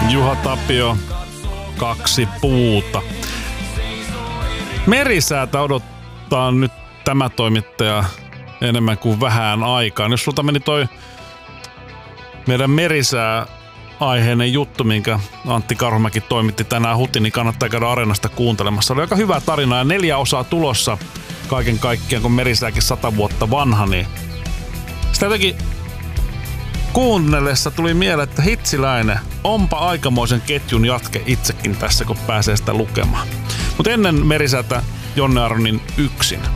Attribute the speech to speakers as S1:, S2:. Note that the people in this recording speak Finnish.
S1: Juha Tapio, 2 puuta. Merisäätä odottaa nyt tämä toimittaja enemmän kuin vähän aikaan. Jos sulta meni toi meidän merisää-aiheinen juttu, minkä Antti Karhumäki toimitti tänään huti, niin kannattaa käydä Areenasta kuuntelemassa. Oli aika hyvä tarina ja 4 osaa tulossa kaiken kaikkiaan, kun merisääkin 100 vuotta vanha, niin sitä jotenkin kuunnellessa tuli mieleen, että hitsiläinen, onpa aikamoisen ketjun jatke itsekin tässä, kun pääsee sitä lukemaan. Mutta ennen merisäätä Jonne Aronin Yksin.